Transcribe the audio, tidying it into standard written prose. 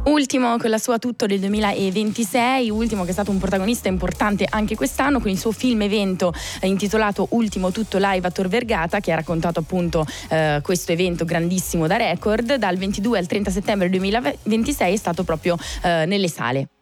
Ultimo con la sua Tutto del 2026, Ultimo che è stato un protagonista importante anche quest'anno con il suo film evento intitolato Ultimo Tutto Live a Tor Vergata, che ha raccontato appunto questo evento grandissimo da record. Dal 22 al 30 settembre 2026 è stato proprio nelle sale.